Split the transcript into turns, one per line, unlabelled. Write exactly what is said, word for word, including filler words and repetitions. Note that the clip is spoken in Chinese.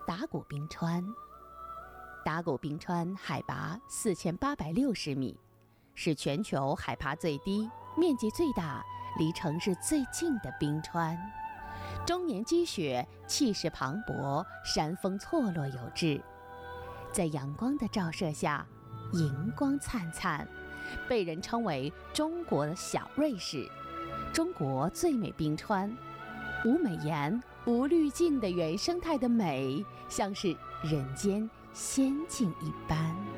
达古冰川。达古冰川海拔四千八百六十米，是全球海拔最低、面积最大、离城市最近的冰川。终年积雪，气势磅礴，山峰错落有致，在阳光的照射下，银光灿灿，被人称为中国的小瑞士，中国最美冰川。无美颜、无滤镜的原生态的美，像是人间仙境一般。